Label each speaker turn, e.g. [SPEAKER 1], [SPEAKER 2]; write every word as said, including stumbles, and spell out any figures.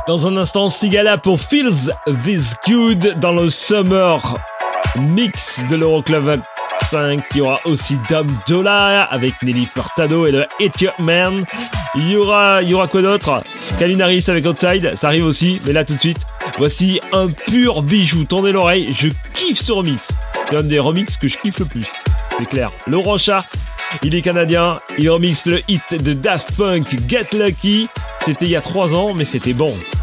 [SPEAKER 1] Dans un instant, Sigala pour Feels This Good dans le Summer Mix de l'Euroclub cinq. Il y aura aussi Dom Dola avec Nelly Furtado et le Hit Your Man. Il y aura, il y aura quoi d'autre? Calvin Harris avec Outside, ça arrive aussi, mais là tout de suite, voici un pur bijou. Tendez l'oreille, je kiffe ce remix. C'est un des remixes que je kiffe le plus, c'est clair. Laurent Chat, il est canadien, il remixe le hit de Daft Punk, Get Lucky. C'était il y a trois ans, mais c'était bon.